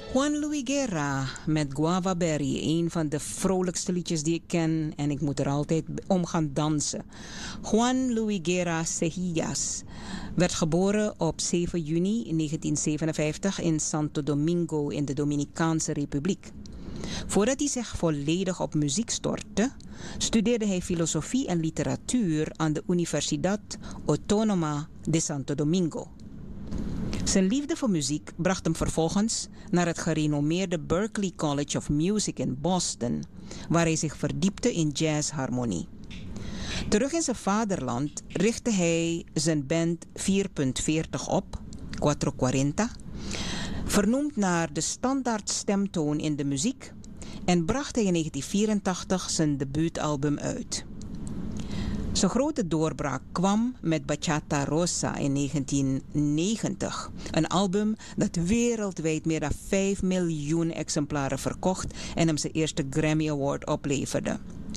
Juan Luis Guerra met Guava Berry, een van de vrolijkste liedjes die ik ken en ik moet er altijd om gaan dansen. Juan Luis Guerra Cejillas werd geboren op 7 juni 1957 in Santo Domingo in de Dominicaanse Republiek. Voordat hij zich volledig op muziek stortte, studeerde hij filosofie en literatuur aan de Universidad Autónoma de Santo Domingo. Zijn liefde voor muziek bracht hem vervolgens naar het gerenommeerde Berklee College of Music in Boston, waar hij zich verdiepte in jazzharmonie. Terug in zijn vaderland richtte hij zijn band 4.40 op, 440, vernoemd naar de standaard stemtoon in de muziek, en bracht hij in 1984 zijn debuutalbum uit. Zijn grote doorbraak kwam met Bachata Rosa in 1990. Een album dat wereldwijd meer dan 5 miljoen exemplaren verkocht en hem zijn eerste Grammy Award opleverde.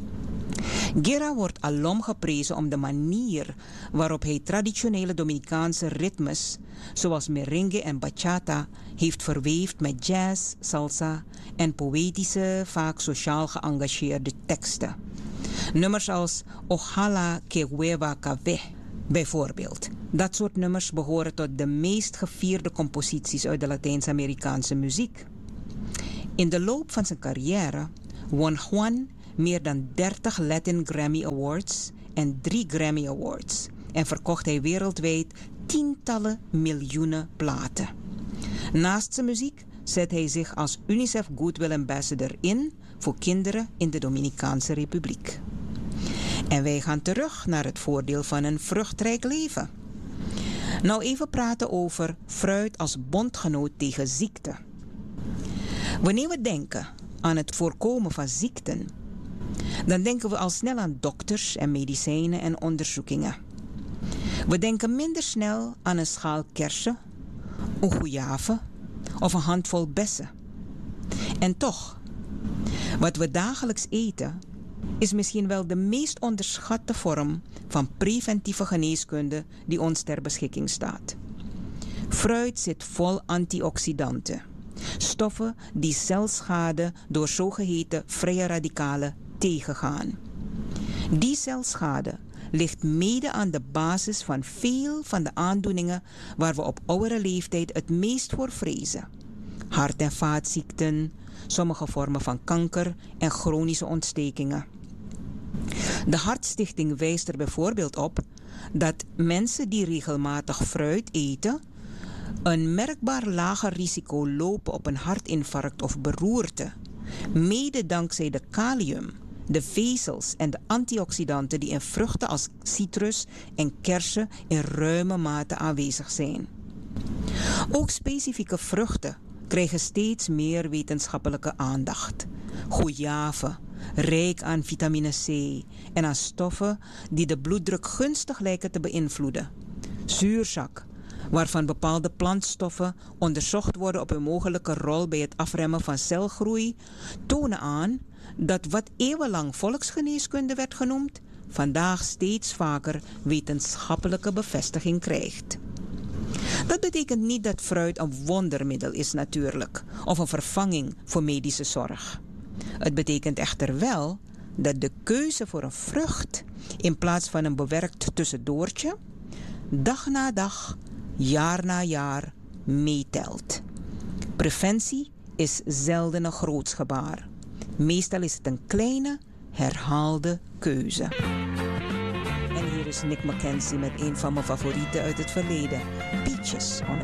Guerra wordt alom geprezen om de manier waarop hij traditionele Dominicaanse ritmes, zoals merengue en bachata, heeft verweefd met jazz, salsa en poëtische, vaak sociaal geëngageerde teksten. Nummers als Ojalá que hueva cabe, bijvoorbeeld. Dat soort nummers behoren tot de meest gevierde composities uit de Latijns-Amerikaanse muziek. In de loop van zijn carrière won Juan meer dan 30 Latin Grammy Awards en 3 Grammy Awards en verkocht hij wereldwijd tientallen miljoenen platen. Naast zijn muziek zet hij zich als UNICEF Goodwill Ambassador in voor kinderen in de Dominicaanse Republiek. En wij gaan terug naar het voordeel van een vruchtrijk leven. Nou even praten over fruit als bondgenoot tegen ziekte. Wanneer we denken aan het voorkomen van ziekten, dan denken we al snel aan dokters en medicijnen en onderzoekingen. We denken minder snel aan een schaal kersen, een goeave of een handvol bessen. En toch, wat we dagelijks eten is misschien wel de meest onderschatte vorm van preventieve geneeskunde die ons ter beschikking staat. Fruit zit vol antioxidanten, stoffen die celschade door zogeheten vrije radicalen tegengaan. Die celschade ligt mede aan de basis van veel van de aandoeningen waar we op oudere leeftijd het meest voor vrezen. Hart- en vaatziekten, sommige vormen van kanker en chronische ontstekingen. De Hartstichting wijst er bijvoorbeeld op dat mensen die regelmatig fruit eten een merkbaar lager risico lopen op een hartinfarct of beroerte, mede dankzij de kalium, de vezels en de antioxidanten die in vruchten als citrus en kersen in ruime mate aanwezig zijn. Ook specifieke vruchten krijgen steeds meer wetenschappelijke aandacht. Goeave, rijk aan vitamine C en aan stoffen die de bloeddruk gunstig lijken te beïnvloeden. Zuurzak, waarvan bepaalde plantstoffen onderzocht worden op hun mogelijke rol bij het afremmen van celgroei, tonen aan dat wat eeuwenlang volksgeneeskunde werd genoemd, vandaag steeds vaker wetenschappelijke bevestiging krijgt. Dat betekent niet dat fruit een wondermiddel is natuurlijk, of een vervanging voor medische zorg. Het betekent echter wel dat de keuze voor een vrucht in plaats van een bewerkt tussendoortje dag na dag, jaar na jaar meetelt. Preventie is zelden een groots gebaar. Meestal is het een kleine, herhaalde keuze. En hier is Nick Mackenzie met een van mijn favorieten uit het verleden, Peaches on a